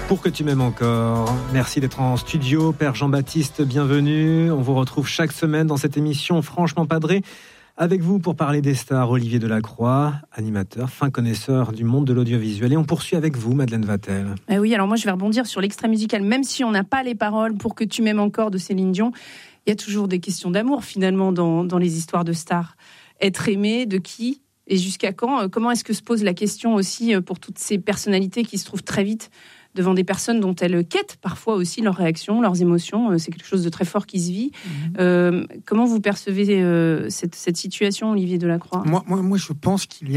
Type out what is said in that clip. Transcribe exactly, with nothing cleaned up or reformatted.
Pour que tu m'aimes encore. Merci d'être en studio. Père Jean-Baptiste, bienvenue. On vous retrouve chaque semaine dans cette émission Franchement Padré. Avec vous pour parler des stars, Olivier Delacroix, animateur, fin connaisseur du monde de l'audiovisuel. Et on poursuit avec vous, Madeleine Vatel. Eh oui, alors moi je vais rebondir sur l'extrait musical. Même si on n'a pas les paroles Pour que tu m'aimes encore de Céline Dion, il y a toujours des questions d'amour finalement dans, dans les histoires de stars. Être aimé, de qui et jusqu'à quand? Comment est-ce que se pose la question aussi pour toutes ces personnalités qui se trouvent très vite devant des personnes dont elles quêtent parfois aussi leurs réactions, leurs émotions. C'est quelque chose de très fort qui se vit. Mmh. Euh, comment vous percevez euh, cette, cette situation, Olivier Delacroix ? moi, moi, moi, je pense qu'il y a